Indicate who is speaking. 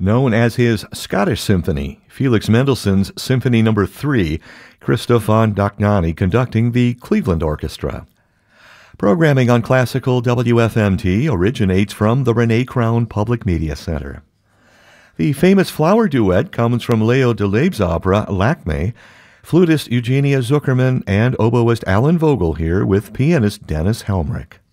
Speaker 1: known as his Scottish Symphony, Felix Mendelssohn's Symphony No. 3, Christoph von Dohnanyi conducting the Cleveland Orchestra. Programming on Classical WFMT originates from the Renee Crown Public Media Center. The famous flower duet comes from Leo Delibes' opera Lakme, flutist Eugenia Zuckerman and oboist Alan Vogel here with pianist Dennis Helmrich.